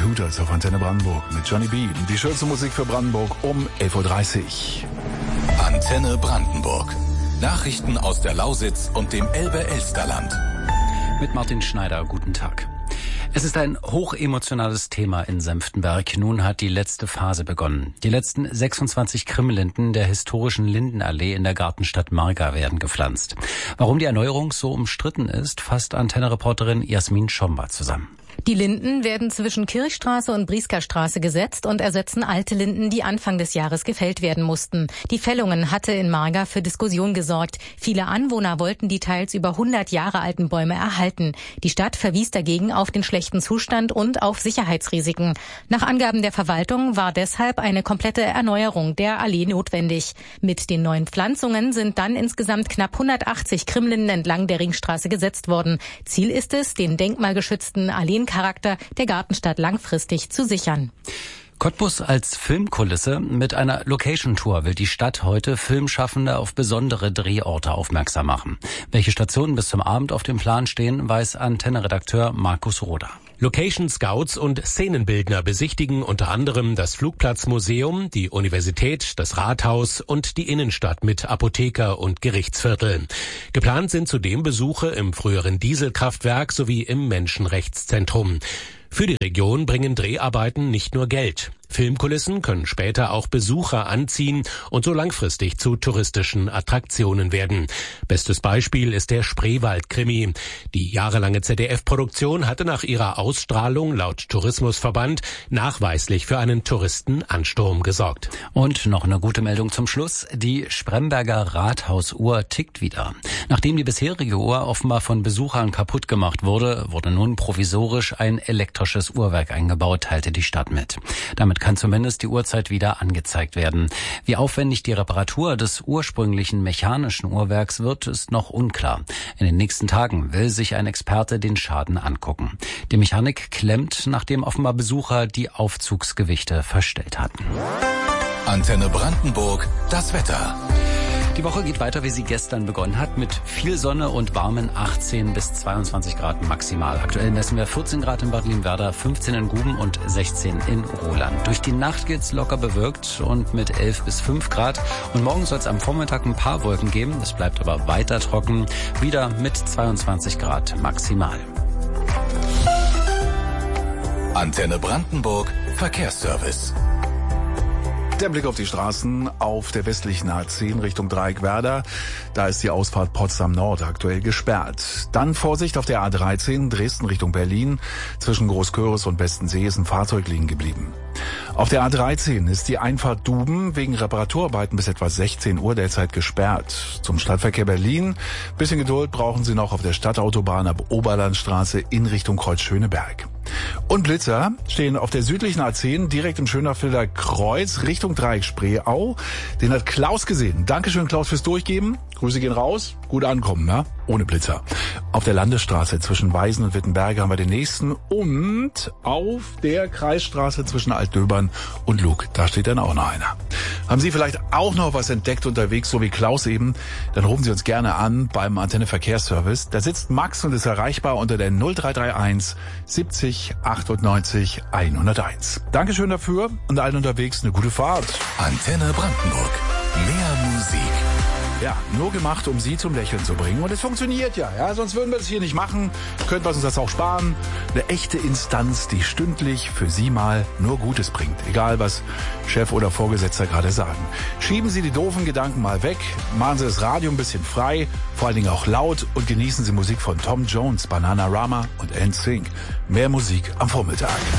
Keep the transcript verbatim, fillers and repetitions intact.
Hooters auf Antenne Brandenburg mit Johnny B. Die schönste Musik für Brandenburg um elf Uhr dreißig. Antenne Brandenburg. Nachrichten aus der Lausitz und dem Elbe-Elsterland. Mit Martin Schneider, guten Tag. Es ist ein hochemotionales Thema in Senftenberg. Nun hat die letzte Phase begonnen. Die letzten sechsundzwanzig Krimlinden der historischen Lindenallee in der Gartenstadt Marga werden gepflanzt. Warum die Erneuerung so umstritten ist, fasst Antenne-Reporterin Jasmin Schomba zusammen. Die Linden werden zwischen Kirchstraße und Brieskerstraße gesetzt und ersetzen alte Linden, die Anfang des Jahres gefällt werden mussten. Die Fällungen hatte in Marga für Diskussion gesorgt. Viele Anwohner wollten die teils über hundert Jahre alten Bäume erhalten. Die Stadt verwies dagegen auf den schlechten Zustand und auf Sicherheitsrisiken. Nach Angaben der Verwaltung war deshalb eine komplette Erneuerung der Allee notwendig. Mit den neuen Pflanzungen sind dann insgesamt knapp hundertachtzig Krimlinden entlang der Ringstraße gesetzt worden. Ziel ist es, den denkmalgeschützten Alleen Charakter der Gartenstadt langfristig zu sichern. Cottbus als Filmkulisse. Mit einer Location-Tour will die Stadt heute Filmschaffende auf besondere Drehorte aufmerksam machen. Welche Stationen bis zum Abend auf dem Plan stehen, weiß Antenne-Redakteur Markus Roder. Location Scouts und Szenenbildner besichtigen unter anderem das Flugplatzmuseum, die Universität, das Rathaus und die Innenstadt mit Apotheker und Gerichtsviertel. Geplant sind zudem Besuche im früheren Dieselkraftwerk sowie im Menschenrechtszentrum. Für die Region bringen Dreharbeiten nicht nur Geld. Filmkulissen können später auch Besucher anziehen und so langfristig zu touristischen Attraktionen werden. Bestes Beispiel ist der Spreewald-Krimi. Die jahrelange Z D F-Produktion hatte nach ihrer Ausstrahlung laut Tourismusverband nachweislich für einen Touristenansturm gesorgt. Und noch eine gute Meldung zum Schluss. Die Spremberger Rathausuhr tickt wieder. Nachdem die bisherige Uhr offenbar von Besuchern kaputt gemacht wurde, wurde nun provisorisch ein elektrisches Uhrwerk eingebaut, teilte die Stadt mit. Damit kann zumindest die Uhrzeit wieder angezeigt werden. Wie aufwendig die Reparatur des ursprünglichen mechanischen Uhrwerks wird, ist noch unklar. In den nächsten Tagen will sich ein Experte den Schaden angucken. Die Mechanik klemmt, nachdem offenbar Besucher die Aufzugsgewichte verstellt hatten. Antenne Brandenburg, das Wetter. Die Woche geht weiter, wie sie gestern begonnen hat, mit viel Sonne und warmen achtzehn bis zweiundzwanzig Grad maximal. Aktuell messen wir vierzehn Grad in Bad Limwerder, fünfzehn in Guben und sechzehn in Roland. Durch die Nacht geht's locker bewölkt und mit elf bis fünf Grad. Und morgen soll es am Vormittag ein paar Wolken geben. Es bleibt aber weiter trocken, wieder mit zweiundzwanzig Grad maximal. Antenne Brandenburg, Verkehrsservice. Der Blick auf die Straßen auf der westlichen A zehn Richtung Dreieckwerder. Da ist die Ausfahrt Potsdam Nord aktuell gesperrt. Dann Vorsicht auf der A dreizehn Dresden Richtung Berlin. Zwischen Großköris und Bestensee ist ein Fahrzeug liegen geblieben. Auf der A dreizehn ist die Einfahrt Duben wegen Reparaturarbeiten bis etwa sechzehn Uhr derzeit gesperrt. Zum Stadtverkehr Berlin. Bisschen Geduld brauchen Sie noch auf der Stadtautobahn ab Oberlandstraße in Richtung Kreuzschöneberg. Und Blitzer stehen auf der südlichen A zehn direkt im Schönachwilder Kreuz Richtung Dreieck Spreeau. Den hat Klaus gesehen. Dankeschön, Klaus, fürs Durchgeben. Grüße gehen raus. Gut ankommen, ja? Ohne Blitzer. Auf der Landesstraße zwischen Weisen und Wittenberge haben wir den nächsten. Und auf der Kreisstraße zwischen Altdöbern und Lug. Da steht dann auch noch einer. Haben Sie vielleicht auch noch was entdeckt unterwegs, so wie Klaus eben? Dann rufen Sie uns gerne an beim Antenne Verkehrsservice. Da sitzt Max und ist erreichbar unter der null drei drei eins siebzig achtundneunzig hunderteins. Dankeschön dafür und allen unterwegs eine gute Fahrt. Antenne Brandenburg. Mehr Musik. Ja, nur gemacht, um Sie zum Lächeln zu bringen. Und es funktioniert ja, ja. Sonst würden wir es hier nicht machen. Könnten wir uns das auch sparen. Eine echte Instanz, die stündlich für Sie mal nur Gutes bringt. Egal, was Chef oder Vorgesetzter gerade sagen. Schieben Sie die doofen Gedanken mal weg. Machen Sie das Radio ein bisschen frei. Vor allen Dingen auch laut. Und genießen Sie Musik von Tom Jones, Bananarama und N Sync. Mehr Musik am Vormittag.